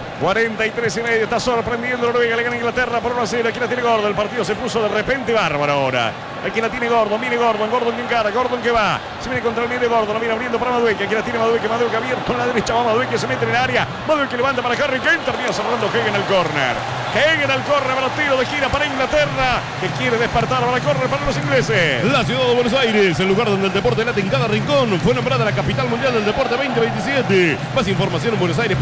43 y medio, está sorprendiendo Noruega, le gana Inglaterra por 1-0. Aquí la tiene Gordon, el partido se puso de repente bárbaro ahora. Aquí la tiene Gordon, viene Gordon que encara, Gordon que va, se viene contra el medio Gordon, la viene abriendo para Madueke, aquí la tiene Madueke abierto en la derecha, va Madueke, se mete en el área, Madueke levanta para Harry Kane, termina cerrando Hagen al córner. Hagen al córner para tiro de gira para Inglaterra, que quiere despertar para córner para los ingleses. La ciudad de Buenos Aires, el lugar donde el deporte late en cada rincón, fue nombrada la capital mundial del deporte 2027. Más información en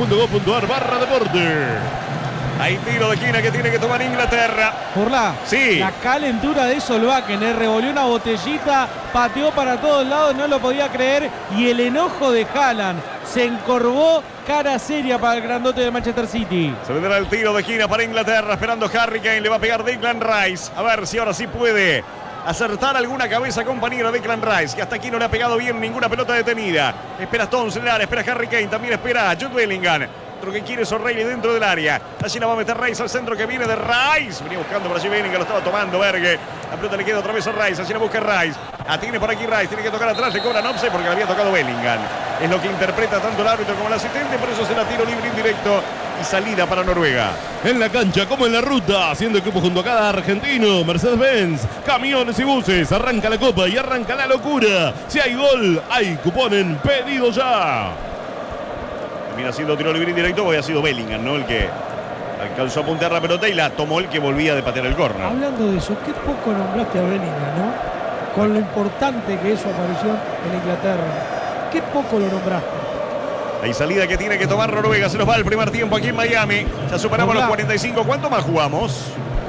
buenosaires.gov.ar/deporte. Hay tiro de esquina que tiene que tomar Inglaterra. Porla, sí. La calentura de Solbakken, revolvió una botellita, pateó para todos lados, no lo podía creer. Y el enojo de Haaland se encorvó, cara seria para el grandote de Manchester City. Se vendrá el tiro de esquina para Inglaterra, esperando Harry Kane, le va a pegar Declan Rice. A ver si ahora sí puede acertar alguna cabeza compañero Declan Rice, que hasta aquí no le ha pegado bien ninguna pelota detenida. Espera Stones en el área, espera Harry Kane, también espera Jude Bellingham. Otro que quiere es O'Reilly dentro del área. Allí la va a meter Rice al centro que viene de Rice. Venía buscando por allí Bellingham, lo estaba tomando Berge. La pelota le queda otra vez a Rice. Allí la busca Rice. La tiene por aquí Rice. Tiene que tocar atrás. Le cobran offside porque le había tocado Bellingham. Es lo que interpreta tanto el árbitro como el asistente. Por eso se la tiro libre indirecto y salida para Noruega. En la cancha como en la ruta, haciendo equipo junto a cada argentino, Mercedes-Benz, camiones y buses, arranca la copa y arranca la locura. Si hay gol, hay cupón en pedido ya. Termina siendo tiro libre indirecto porque ha sido Bellingham, ¿no? El que alcanzó a puntear la pelota y la tomó el que volvía de patear el córner. Hablando de eso, qué poco nombraste a Bellingham, ¿no? Con lo importante que es su aparición en Inglaterra. Qué poco lo nombraste. Hay salida que tiene que tomar Noruega. Se nos va el primer tiempo aquí en Miami. Ya superamos los 45. ¿Cuánto más jugamos?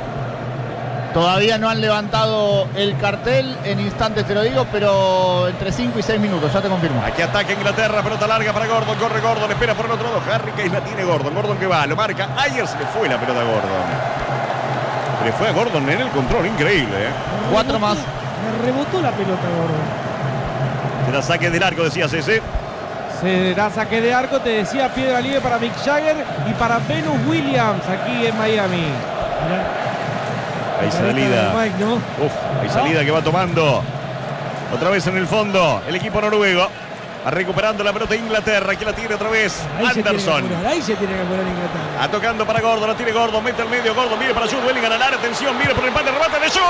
Todavía no han levantado el cartel, en instantes te lo digo, pero entre 5 y 6 minutos, ya te confirmo. Aquí ataca Inglaterra, pelota larga para Gordon, corre Gordon, espera por el otro lado, Harry Kane la tiene Gordon que va, lo marca, ayer se le fue la pelota a Gordon. Se le fue a Gordon en el control, increíble, ¿eh? 4 más. Me rebotó la pelota Gordon. Será saque del arco, decías ese. Será saque de arco, te decía, piedra libre para Mick Jagger y para Venus Williams aquí en Miami. Mirá. Hay salida. Mike, ¿no? Hay salida que va tomando. Otra vez en el fondo. El equipo noruego. Va recuperando la pelota de Inglaterra. Aquí la tiene otra vez Anderson. Ahí se tiene que apurar Inglaterra. Va tocando para Gordon. La tiene Gordon. Mete al medio. Gordon viene para Jude Bellingham al área. Atención. Mire por el empate. Remate de Jude.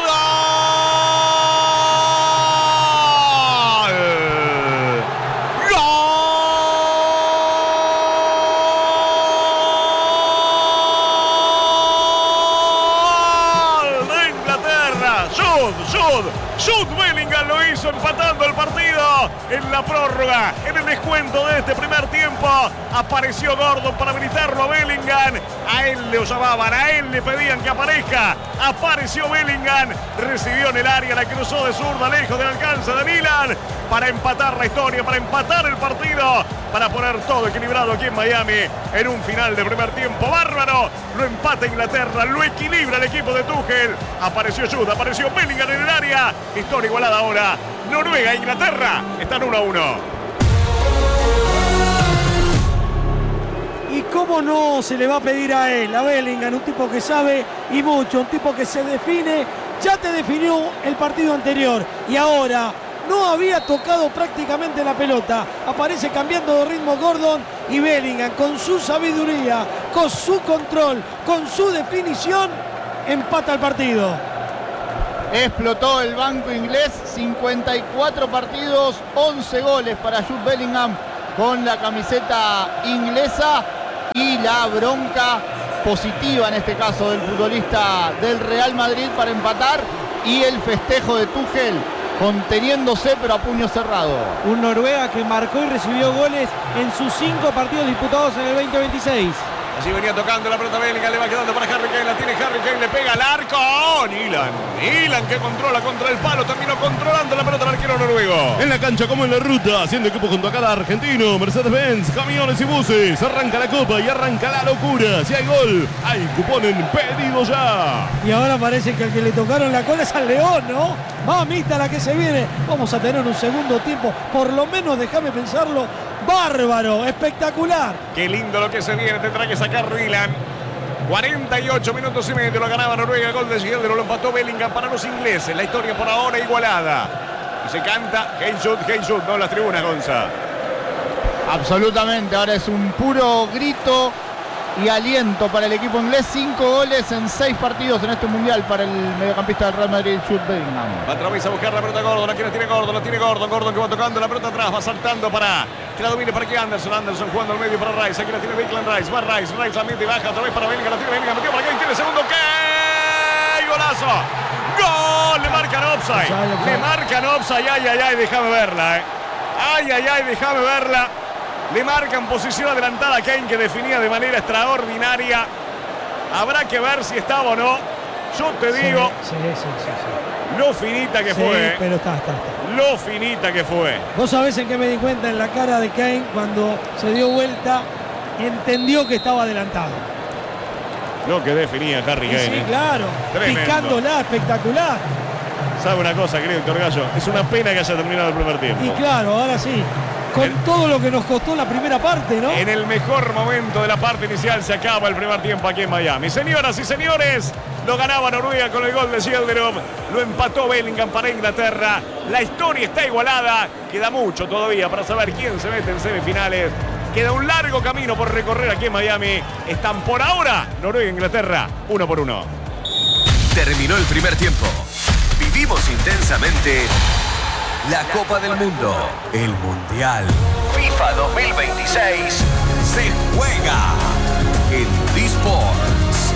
Jude Bellingham lo hizo empatando el partido en la prórroga, en el descuento de este primer tiempo. Apareció Gordon para habilitarlo a Bellingham. A él le llamaban, a él le pedían que aparezca. Apareció Bellingham, recibió en el área, la cruzó de zurda, lejos del alcance de Milan, para empatar la historia, para empatar el partido, para poner todo equilibrado aquí en Miami en un final de primer tiempo bárbaro. Lo empata Inglaterra, lo equilibra el equipo de Tuchel. Apareció Jude, apareció Bellingham en el área. Historia igualada ahora. Noruega e Inglaterra están 1-1. cómo no se le va a pedir a él, a Bellingham, un tipo que sabe y mucho, un tipo que se define, ya te definió el partido anterior y ahora no había tocado prácticamente la pelota, aparece cambiando de ritmo Gordon y Bellingham con su sabiduría, con su control, con su definición, empata el partido. Explotó el banco inglés, 54 partidos, 11 goles para Jude Bellingham con la camiseta inglesa y la bronca positiva en este caso del futbolista del Real Madrid para empatar y el festejo de Tuchel conteniéndose pero a puño cerrado. Un Noruega que marcó y recibió goles en sus 5 partidos disputados en el 2026. Así venía tocando la pelota Bellingham, le va quedando para Harry Kane, la tiene Harry Kane, le pega al arco. ¡Oh, Nilan que controla contra el palo, terminó controlando la pelota el arquero noruego. En la cancha como en la ruta, haciendo equipo junto a cada argentino, Mercedes-Benz, camiones y buses. Arranca la copa y arranca la locura. Si hay gol, hay cupón en pedido ya. Y ahora parece que al que le tocaron la cola es al León, ¿no? Mamita la que se viene. Vamos a tener un segundo tiempo, por lo menos déjame pensarlo, bárbaro, espectacular. Qué lindo lo que se viene, tendrá que sacar Nilan. 48 minutos y medio lo ganaba Noruega, el gol de Gielder, lo empató Bellingham para los ingleses. La historia por ahora igualada. Y se canta Hey Jude, no las tribunas, Gonza. Absolutamente, ahora es un puro grito y aliento para el equipo inglés. 5 goles en 6 partidos en este mundial para el mediocampista del Real Madrid, Jude Bellingham. Va otra vez a buscar la pelota Gordon, aquí la tiene Gordon que va tocando la pelota atrás, va saltando para que la domine para que Anderson jugando al medio para Rice, aquí la tiene Declan Rice, va Rice la mete y baja otra vez para Bellingham, la tiene Bellingham, metió para Kane, tiene el segundo, ¡qué! ¡Golazo! ¡Gol! Le marcan offside, ay, déjame verla, déjame verla. Le marcan posición adelantada a Kane, que definía de manera extraordinaria. Habrá que ver si estaba o no. Yo te digo, Sí. lo finita que fue. Pero está. Lo finita que fue. Vos sabés en qué me di cuenta en la cara de Kane cuando se dio vuelta, entendió que estaba adelantado. Lo que definía Harry Kane. Sí, claro. Tremendo. Picándola, espectacular. ¿Sabe una cosa, querido Héctor Gallo? Es una pena que haya terminado el primer tiempo. Y claro, ahora sí. Con todo lo que nos costó la primera parte, ¿no? En el mejor momento de la parte inicial se acaba el primer tiempo aquí en Miami. Señoras y señores, lo ganaba Noruega con el gol de Gielderov. Lo empató Bellingham para Inglaterra. La historia está igualada. Queda mucho todavía para saber quién se mete en semifinales. Queda un largo camino por recorrer aquí en Miami. Están por ahora Noruega e Inglaterra 1-1. Terminó el primer tiempo. Vivimos intensamente la Copa del Mundo, el Mundial. FIFA 2026 se juega en D-Sports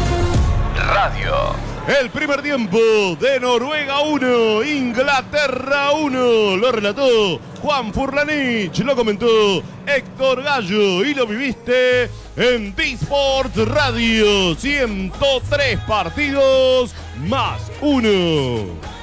Radio. El primer tiempo de Noruega 1, Inglaterra 1. Lo relató Juan Furlanich, lo comentó Héctor Gallo y lo viviste en D-Sports Radio. 103 partidos más 1.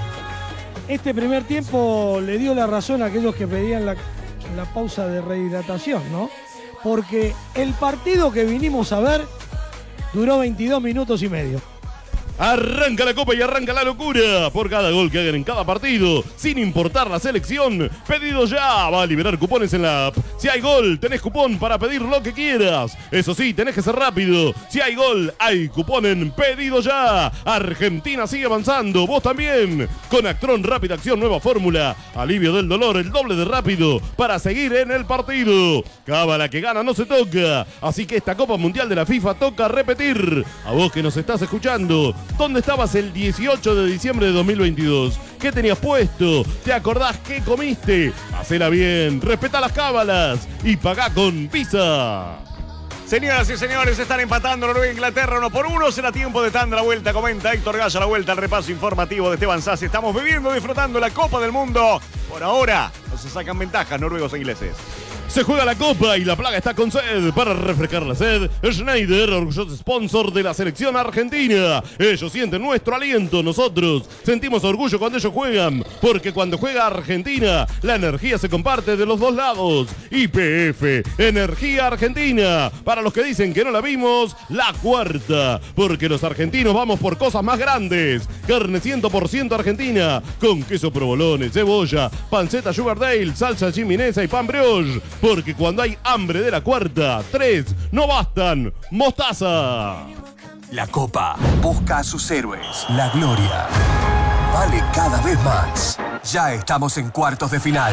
Este primer tiempo le dio la razón a aquellos que pedían la pausa de rehidratación, ¿no? Porque el partido que vinimos a ver duró 22 minutos y medio. Arranca la copa y arranca la locura por cada gol que hagan en cada partido, sin importar la selección. Pedido ya, va a liberar cupones en la app. Si hay gol, tenés cupón para pedir lo que quieras. Eso sí, tenés que ser rápido. Si hay gol, hay cupón en Pedido Ya. Argentina sigue avanzando, vos también. Con Actron Rápida Acción, nueva fórmula. Alivio del dolor, el doble de rápido para seguir en el partido. Cábala que gana no se toca. Así que esta Copa Mundial de la FIFA toca repetir. A vos que nos estás escuchando, ¿dónde estabas el 18 de diciembre de 2022? ¿Qué tenías puesto? ¿Te acordás qué comiste? Hacela bien, respetá las cábalas y pagá con Visa. Señoras y señores, están empatando Noruega e Inglaterra 1-1. Será tiempo de tanda, la vuelta. Comenta Héctor Gallo, la vuelta al repaso informativo de Esteban Sassi. Estamos viviendo, disfrutando la Copa del Mundo. Por ahora no se sacan ventajas noruegos e ingleses. Se juega la Copa y la plaga está con sed. Para refrescar la sed, Schneider, orgulloso sponsor de la selección argentina. Ellos sienten nuestro aliento, nosotros sentimos orgullo cuando ellos juegan. Porque cuando juega Argentina, la energía se comparte de los dos lados. YPF, Energía Argentina. Para los que dicen que no la vimos, la cuarta. Porque los argentinos vamos por cosas más grandes. Carne 100% argentina, con queso provolone, cebolla, panceta Sugar Dale, salsa chiminesa y pan brioche. Porque cuando hay hambre de la cuarta, 3 no bastan. ¡Mostaza! La Copa busca a sus héroes. La gloria vale cada vez más. Ya estamos en cuartos de final.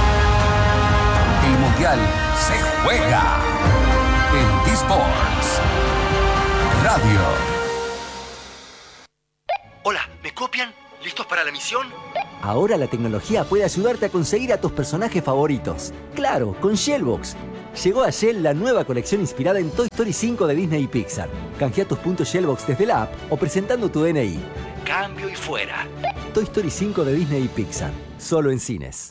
El Mundial se juega en D-Sports Radio. Hola, ¿me copian? ¿Listos para la misión? Ahora la tecnología puede ayudarte a conseguir a tus personajes favoritos. Claro, con Shellbox. Llegó a Shell la nueva colección inspirada en Toy Story 5 de Disney y Pixar. Canjea tus puntos Shellbox desde la app o presentando tu DNI. Cambio y fuera. Toy Story 5 de Disney y Pixar. Solo en cines.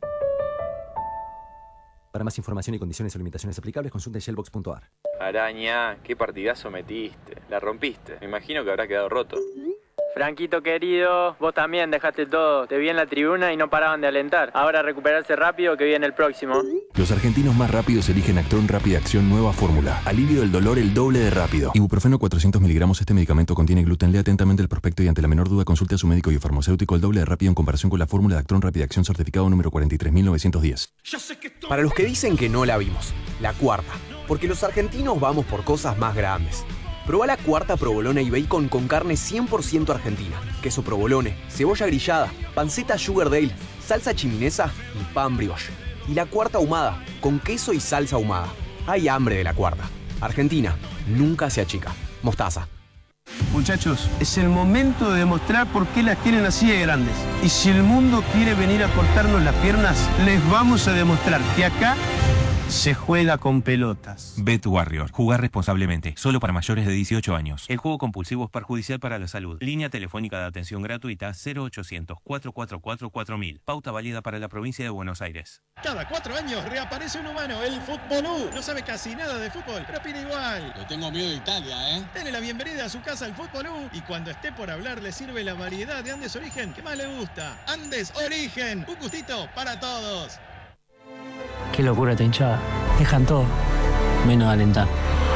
Para más información y condiciones o limitaciones aplicables, consulta shellbox.ar. Araña, qué partidazo metiste. La rompiste. Me imagino que habrá quedado roto. Franquito querido, vos también dejaste todo. Te vi en la tribuna y no paraban de alentar. Ahora recuperarse rápido que viene el próximo. Los argentinos más rápidos eligen Actron Rápida Acción Nueva Fórmula. Alivio del dolor el doble de rápido. Ibuprofeno 400 miligramos. Este medicamento contiene gluten. Lea atentamente el prospecto y ante la menor duda consulte a su médico y farmacéutico. El doble de rápido en comparación con la fórmula de Actron Rápida Acción certificado número 43910. Para los que dicen que no la vimos, la cuarta. Porque los argentinos vamos por cosas más grandes. Probá la cuarta provolone y bacon con carne 100% argentina. Queso provolone, cebolla grillada, panceta Sugar Dale, salsa chiminesa y pan brioche. Y la cuarta ahumada, con queso y salsa ahumada. Hay hambre de la cuarta. Argentina, nunca se achica. Mostaza. Muchachos, es el momento de demostrar por qué las tienen así de grandes. Y si el mundo quiere venir a cortarnos las piernas, les vamos a demostrar que acá se juega con pelotas. Bet Warrior. Jugar responsablemente. Solo para mayores de 18 años. El juego compulsivo es perjudicial para la salud. Línea telefónica de atención gratuita 0800-444-4000. Pauta válida para la provincia de Buenos Aires. Cada 4 años reaparece un humano, el Fútbolú. No sabe casi nada de fútbol, pero opina igual. Le tengo miedo de Italia, ¿eh? Denle la bienvenida a su casa al Fútbolú y cuando esté por hablar le sirve la variedad de Andes Origen que más le gusta. Andes Origen. Un gustito para todos. Qué locura esta hinchada. Dejan todo, menos alentar.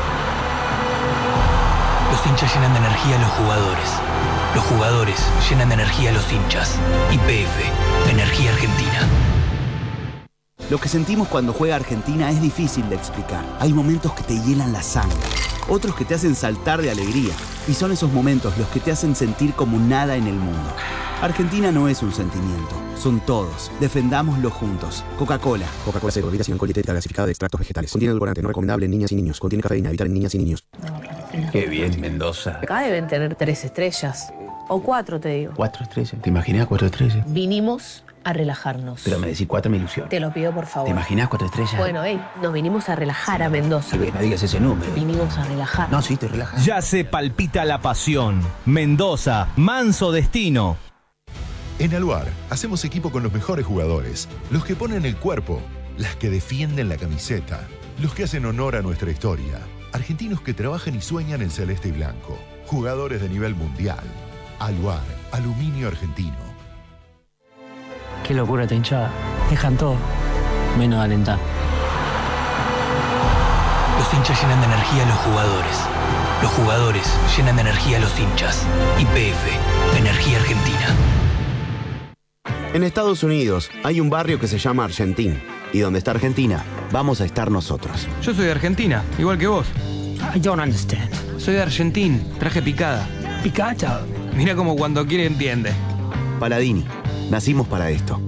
Los hinchas llenan de energía a los jugadores. Los jugadores llenan de energía a los hinchas. YPF, Energía Argentina. Lo que sentimos cuando juega Argentina es difícil de explicar. Hay momentos que te hielan la sangre, otros que te hacen saltar de alegría. Y son esos momentos los que te hacen sentir como nada en el mundo. Argentina no es un sentimiento, son todos. Defendámoslo juntos. Coca-Cola. Coca-Cola Cero, bebida sin alcohol dietética gasificada de extractos vegetales. Contiene edulcorante no recomendable en niñas y niños. Contiene cafeína, evitar en niñas y niños. Qué bien, Mendoza. Acá deben tener 3 estrellas. O 4, te digo. 4 estrellas. ¿Te imaginas 4 estrellas? Vinimos a relajarnos. Pero me decís 4 me ilusiona. Te lo pido, por favor. ¿Te imaginas 4 estrellas? Bueno, nos vinimos a relajar a Mendoza. No digas ese número. Vinimos a relajar. No, sí, te relajas. Ya se palpita la pasión. Mendoza, manso destino. En Aluar hacemos equipo con los mejores jugadores, los que ponen el cuerpo, las que defienden la camiseta, los que hacen honor a nuestra historia, argentinos que trabajan y sueñan en celeste y blanco, jugadores de nivel mundial. Aluar, aluminio argentino. Qué locura esta hinchada. Dejan todo, menos alentar. Los hinchas llenan de energía a los jugadores. Los jugadores llenan de energía a los hinchas. YPF, Energía Argentina. En Estados Unidos hay un barrio que se llama Argentín. Y donde está Argentina, vamos a estar nosotros. Yo soy de Argentina, igual que vos. I don't understand. Soy de Argentín, traje picada. Picada. Mira como cuando quiere entiende. Paladini, nacimos para esto.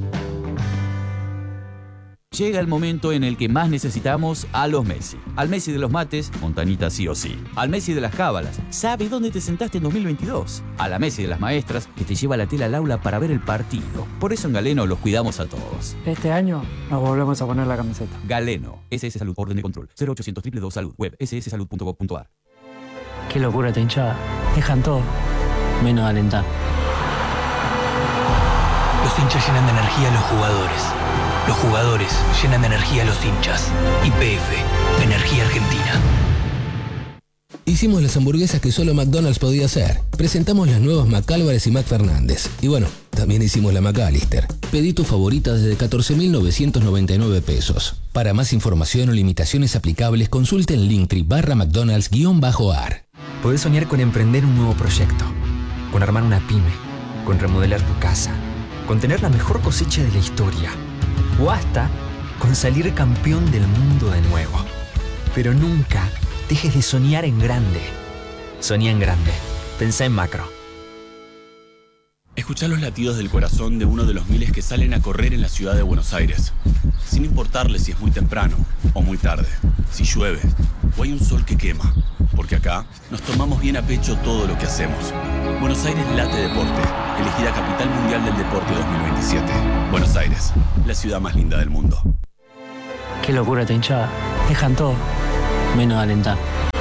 Llega el momento en el que más necesitamos a los Messi. Al Messi de los mates, Montanita sí o sí. Al Messi de las cábalas, sabe dónde te sentaste en 2022. A la Messi de las maestras, que te lleva la tela al aula para ver el partido. Por eso en Galeno los cuidamos a todos. Este año nos volvemos a poner la camiseta. Galeno, SS Salud, orden de control. 0800 222 Salud, web sssalud.gov.ar. Qué locura esta hinchada. Dejan todo, menos alentar. Los hinchas llenan de energía a los jugadores. Los jugadores llenan de energía a los hinchas. YPF, Energía Argentina. Hicimos las hamburguesas que solo McDonald's podía hacer. Presentamos las nuevas McAlvarez y McFernández. Y bueno, también hicimos la McAllister. Pedí tu favorita desde 14.999 pesos. Para más información o limitaciones aplicables, consulte en Linktree/McDonald's_ar. Podés soñar con emprender un nuevo proyecto, con armar una pyme, con remodelar tu casa, con tener la mejor cosecha de la historia, o hasta con salir campeón del mundo de nuevo. Pero nunca dejes de soñar en grande. Soñá en grande. Pensá en macro. Escuchá los latidos del corazón de uno de los miles que salen a correr en la ciudad de Buenos Aires, sin importarle si es muy temprano o muy tarde, si llueve o hay un sol que quema, porque acá nos tomamos bien a pecho todo lo que hacemos. Buenos Aires late deporte, elegida Capital Mundial del Deporte 2027. Buenos Aires, la ciudad más linda del mundo. Qué locura esta hinchada. Dejan todo, menos alentar.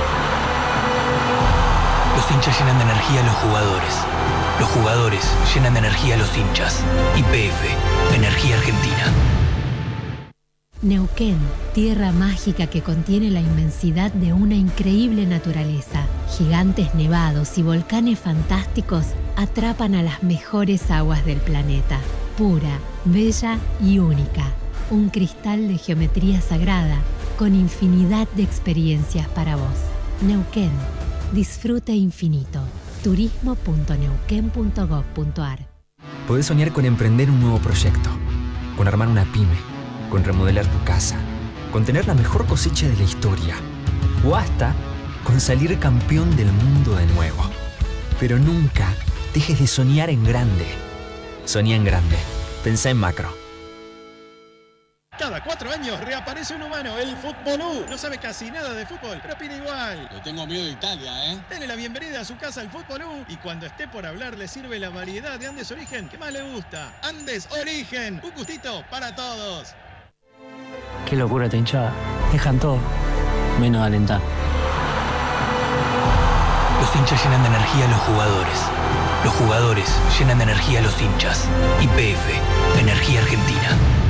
Los hinchas llenan de energía a los jugadores. Los jugadores llenan de energía a los hinchas. YPF, Energía Argentina. Neuquén, tierra mágica que contiene la inmensidad de una increíble naturaleza. Gigantes nevados y volcanes fantásticos atrapan a las mejores aguas del planeta. Pura, bella y única. Un cristal de geometría sagrada con infinidad de experiencias para vos. Neuquén, disfrute infinito. turismo.neuquén.gov.ar. Podés soñar con emprender un nuevo proyecto, con armar una pyme, con remodelar tu casa, con tener la mejor cosecha de la historia, o hasta con salir campeón del mundo de nuevo. Pero nunca dejes de soñar en grande. Soñá en grande. Pensá en macro. Cada 4 años reaparece un humano, el Futbolú. No sabe casi nada de fútbol, pero opina igual. Le tengo miedo de Italia, ¿eh? Denle la bienvenida a su casa al Futbolú y cuando esté por hablar le sirve la variedad de Andes Origen que más le gusta. Andes Origen, un gustito para todos. Qué locura esta hinchada. Dejan todo, menos alentar. Los hinchas llenan de energía a los jugadores. Los jugadores llenan de energía a los hinchas. YPF, Energía Argentina.